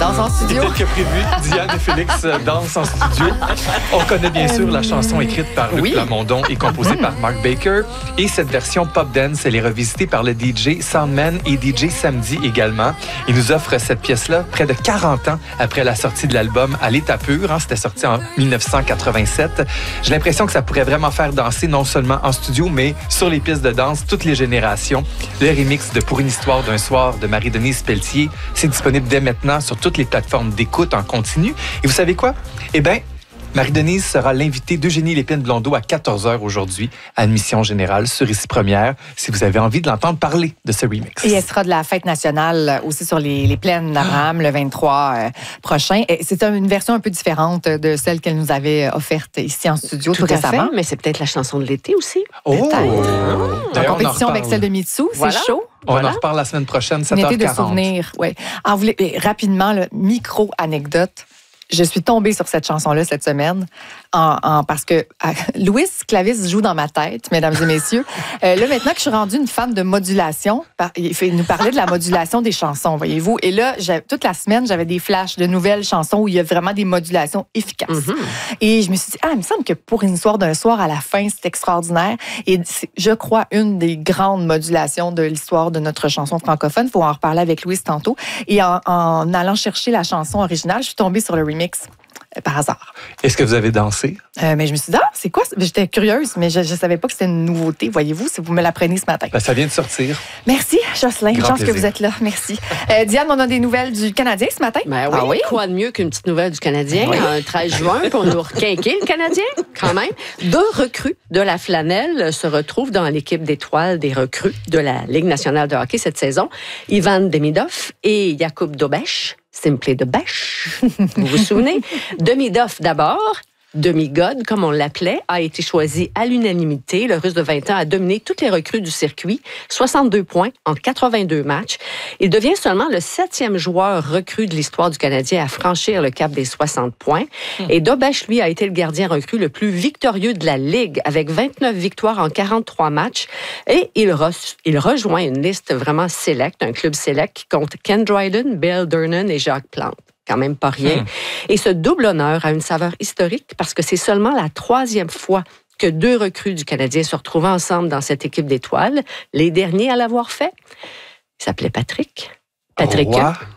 danse en studio. Peut-être que prévu, Diane et Félix dansent en studio. On connaît bien sûr la chanson écrite par Luc Plamondon et composée par Mark Baker. Et cette version pop dance, elle est revisitée par le DJ Soundman et DJ Samedi également. Il nous offre cette pièce-là près de 40 ans après la sortie de l'album À l'état pur. C'était sorti en 1987. J'ai l'impression que ça pourrait vraiment faire danser non seulement en studio, mais sur les pistes de danse, toutes les générations. Le remix de Pour une histoire d'un soir de Marie-Denise Pelletier, c'est disponible dès maintenant sur toutes les plateformes d'écoute en continu. Et vous savez quoi? Eh bien, Marie-Denise sera l'invitée d'Eugénie Lépine-Blondeau à 14h aujourd'hui à Admission Générale sur Ici Première, si vous avez envie de l'entendre parler de ce remix. Et elle sera de la fête nationale aussi sur les plaines d'Abraham le 23 prochain. Et c'est une version un peu différente de celle qu'elle nous avait offerte ici en studio tout récemment. Fait, mais c'est peut-être la chanson de l'été aussi. Oh! En compétition avec celle de Mitsou, c'est chaud. On en reparle la semaine prochaine, 7h40. Une été de souvenirs, oui. Rapidement, micro-anecdote. Je suis tombée sur cette chanson-là cette semaine parce que Louis Clavis joue dans ma tête, mesdames et messieurs. Là, maintenant que je suis rendue une fan de modulation, il nous parlait de la modulation des chansons, voyez-vous. Et là, toute la semaine, j'avais des flashs de nouvelles chansons où il y a vraiment des modulations efficaces. Mm-hmm. Et je me suis dit, il me semble que Pour une histoire d'un soir, à la fin, c'est extraordinaire. Et c'est, je crois, une des grandes modulations de l'histoire de notre chanson francophone. Il faut en reparler avec Louis tantôt. Et en allant chercher la chanson originale, je suis tombée sur le remix par hasard. Est-ce que vous avez dansé? Mais je me suis dit, c'est quoi? J'étais curieuse, mais je ne savais pas que c'était une nouveauté, voyez-vous, si vous me l'apprenez ce matin. Ça vient de sortir. Merci, Jocelyn. Grand Chance plaisir. que vous êtes là. Merci. Diane, on a des nouvelles du Canadien ce matin? Ben oui, quoi de mieux qu'une petite nouvelle du Canadien? Un 13 juin, pour nous requinquer le Canadien, quand même. 2 recrues de la flanelle se retrouvent dans l'équipe d'étoiles des recrues de la Ligue nationale de hockey cette saison. Ivan Demidov et Jakub Dobeš. Simply de bêche, vous vous souvenez? Demidov d'abord, Demigod, comme on l'appelait, a été choisi à l'unanimité. Le Russe de 20 ans a dominé toutes les recrues du circuit, 62 points en 82 matchs. Il devient seulement le 7e joueur recru de l'histoire du Canadien à franchir le cap des 60 points. Et Dobeš, lui, a été le gardien recru le plus victorieux de la Ligue, avec 29 victoires en 43 matchs. Et il rejoint une liste vraiment select, un club select qui compte Ken Dryden, Bill Durnan et Jacques Plante. Quand même pas rien. Et ce double honneur a une saveur historique parce que c'est seulement la 3e fois que 2 recrues du Canadien se retrouvent ensemble dans cette équipe d'étoiles. Les derniers à l'avoir fait, il s'appelait Patrick. Patrick.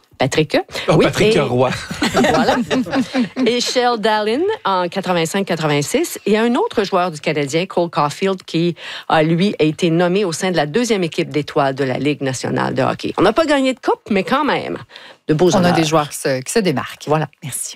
Oh, oui, Patrick Roy. Voilà. Et Shell Dallin en 85-86. Et un autre joueur du Canadien, Cole Caulfield, qui a, lui, été nommé au sein de la 2e équipe d'étoiles de la Ligue nationale de hockey. On n'a pas gagné de coupe, mais quand même, de beaux honneurs. On a des joueurs qui se démarquent. Voilà, merci.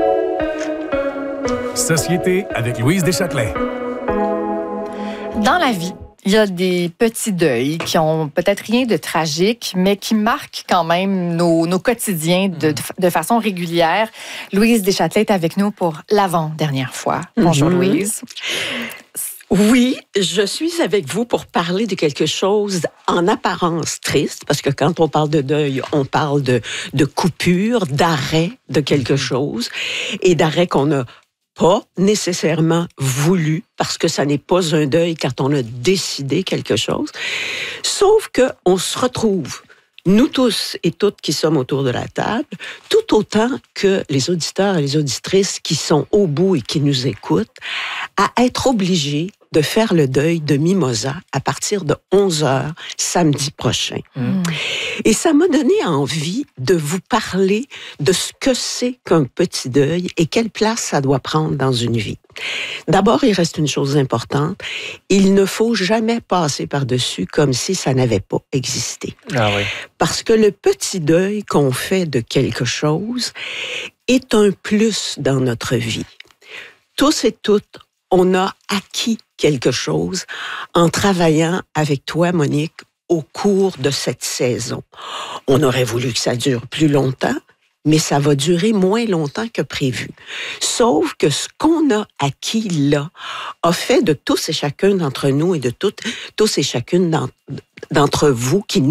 Société avec Louise Deschâtelet. Dans la vie, il y a des petits deuils qui ont peut-être rien de tragique, mais qui marquent quand même nos quotidiens de façon régulière. Louise Deschâtelet est avec nous pour l'avant-dernière fois. Bonjour, Louise. Oui, je suis avec vous pour parler de quelque chose en apparence triste, parce que quand on parle de deuil, on parle de coupure, d'arrêt de quelque chose, et d'arrêt qu'on n'a pas nécessairement voulu, parce que ça n'est pas un deuil quand on a décidé quelque chose. Sauf qu'on se retrouve, nous tous et toutes qui sommes autour de la table, tout autant que les auditeurs et les auditrices qui sont au bout et qui nous écoutent, à être obligés de faire le deuil de Mimosa à partir de 11h samedi prochain. Et ça m'a donné envie de vous parler de ce que c'est qu'un petit deuil et quelle place ça doit prendre dans une vie. D'abord, il reste une chose importante. Il ne faut jamais passer par-dessus comme si ça n'avait pas existé. Ah oui. Parce que le petit deuil qu'on fait de quelque chose est un plus dans notre vie. Tous et toutes, on a acquis quelque chose en travaillant avec toi, Monique, au cours de cette saison. On aurait voulu que ça dure plus longtemps, mais ça va durer moins longtemps que prévu. Sauf que ce qu'on a acquis là a fait de tous et chacun d'entre nous et de tous et chacune d'entre vous qui